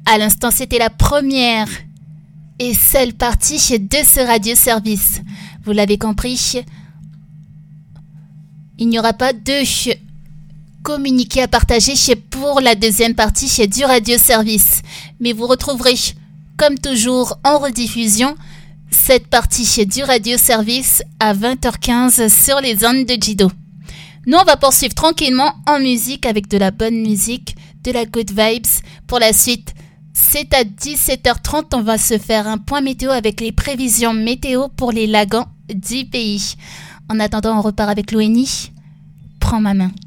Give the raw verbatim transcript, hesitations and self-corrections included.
À l'instant, c'était la première et seule partie de ce radio-service. Vous l'avez compris, il n'y aura pas de communiqué à partager pour la deuxième partie du radio-service. Mais vous retrouverez, comme toujours, en rediffusion, cette partie du radio-service à vingt heures quinze sur les ondes de Jido. Nous, on va poursuivre tranquillement en musique avec de la bonne musique, de la good vibes. Pour la suite, c'est à dix-sept heures trente, on va se faire un point météo avec les prévisions météo pour les lagans du pays. En attendant, on repart avec l'O N I. Prends ma main.